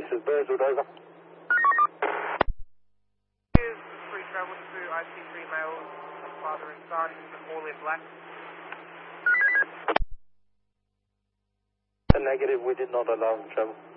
This is Birdwood, over. Is free travel to IC3 males, father and son, all in black. A negative, we did not allow travel.